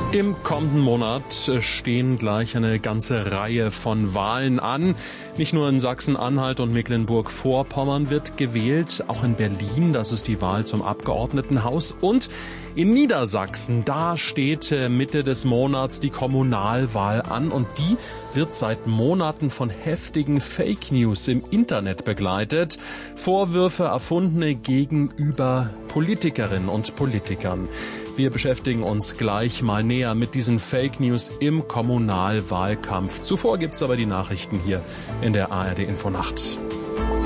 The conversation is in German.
Im kommenden Monat stehen gleich eine ganze Reihe von Wahlen an. Nicht nur in Sachsen-Anhalt und Mecklenburg-Vorpommern wird gewählt, auch in Berlin, das ist die Wahl zum Abgeordnetenhaus. Und in Niedersachsen, da steht Mitte des Monats die Kommunalwahl an und die wird seit Monaten von heftigen Fake News im Internet begleitet. Vorwürfe erfundene gegenüber Politikerinnen und Politikern. Wir beschäftigen uns gleich mal näher mit diesen Fake News im Kommunalwahlkampf. Zuvor gibt's aber die Nachrichten hier in der ARD Infonacht.